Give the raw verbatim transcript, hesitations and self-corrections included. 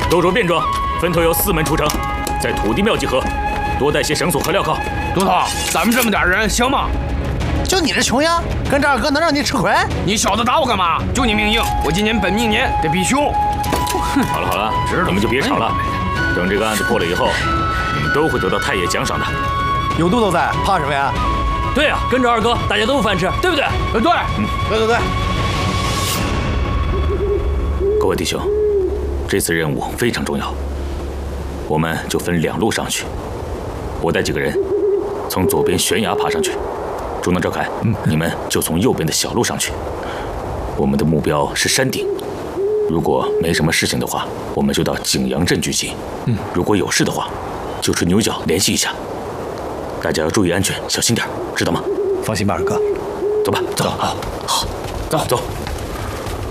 都着便装，分头由四门出城，在土地庙集合，多带些绳索和镣铐。 都头，咱们这么点人行吗？ 就你这穷样，跟着二哥能让你吃亏？ 你小子打我干嘛？就你命硬，我今年本命年得比凶。 好了好了，你们就别吵了。等这个案子破了以后，你们都会得到太爷奖赏的。 有都头在，怕什么呀？ 对啊，跟着二哥，大家都有饭吃，对不对？ 呃，对， 嗯，对对对。 各位弟兄，这次任务非常重要，我们就分两路上去。我带几个人从左边悬崖爬上去，朱能、赵凯，嗯，你们就从右边的小路上去。我们的目标是山顶。如果没什么事情的话，我们就到景阳镇聚集。嗯，如果有事的话，就吹牛角联系一下。大家要注意安全，小心点，知道吗？ 放心吧，二哥。 走吧，走。好，好，走走。